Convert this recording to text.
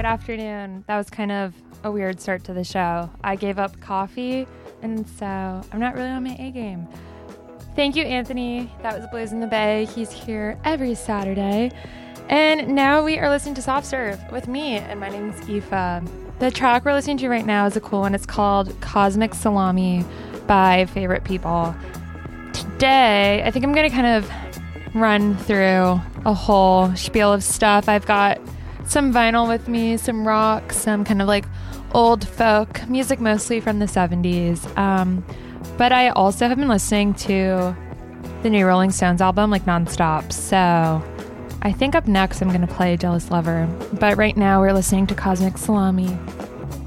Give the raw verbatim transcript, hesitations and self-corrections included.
good afternoon. That was kind of a weird start to the show. I gave up coffee, and so I'm not really on my A game. Thank you, Anthony. That was Blues in the Bay. He's here every Saturday. And now we are listening to Soft Serve with me, and my name is Aoife. The track we're listening to right now is a cool one. It's called Cosmic Salami by Favorite People. Today, I think I'm going to kind of run through a whole spiel of stuff. I've got some vinyl with me, some rock, some kind of like old folk music, mostly from the seventies. Um, but I also have been listening to the new Rolling Stones album like nonstop. So I think up next I'm going to play Jealous Lover. But right now we're listening to Cosmic Salami.